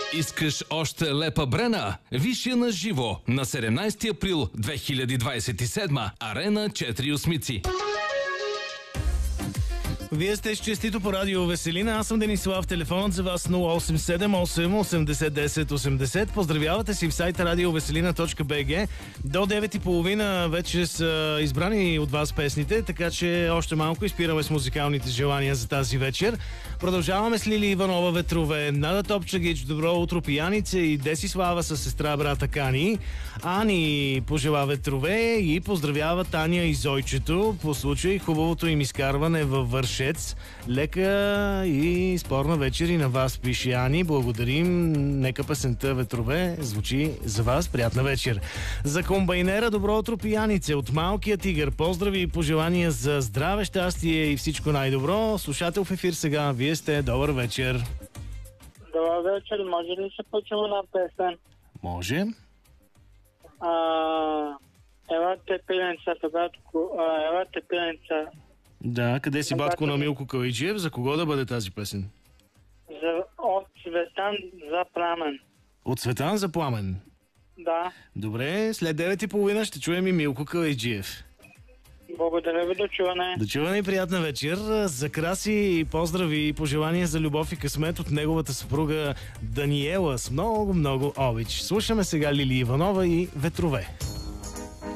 Искаш още лепа брена? Виж я на живо на 17 април 2027 Арена 4 осмици. Вие сте с Честито по радио Веселина. Аз съм Денислав. Телефонът за вас 0878801080. Поздравявате си в сайта radioveselina.bg. До 9:30 вече са избрани от вас песните, така че още малко изпираме с музикалните желания за тази вечер. Продължаваме с Лили Иванова "Ветрове", Нада Топчагич "Добро утро", пияница и Десислава със сестра брата Кани. Ани пожела "Ветрове" и поздравява Таня и Зойчето по случай хубавото им изкарване във Вършец. Лека и спорна вечер и на вас, пише Ани. Благодарим. Нека песента "Ветрове" звучи за вас. Приятна вечер. За комбайнера "Добро утро", пиянице от Малкия тигър. Поздрави и пожелания за здраве, щастие и всичко най-добро. Слушател в ефир сега. Вие сте. Добър вечер. Добър вечер. Може ли се почува на песен? Може. Ела те пиленца, батко. Ела те пиленца. Да, къде си, батко на Милко Калайджиев? За кого да бъде тази песен? От Цветан за Пламен. От Цветан за Пламен. Да. Добре, след 9:30 ще чуем и Милко Калайджиев. Благодаря ви, до чуване. До чуване и приятна вечер. За Краси поздрави и пожелания за любов и късмет от неговата съпруга Даниела с много, много обич. Слушаме сега Лили Иванова и "Ветрове".